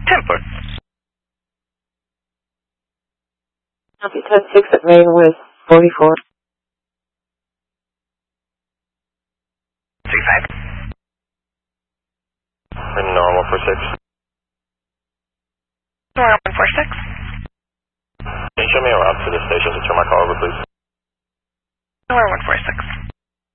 Temper. Copy 10-6 at Main with 44. 35. Normal 146. Normal 146. Can you show me around to the station to turn my car over, please? Normal 146.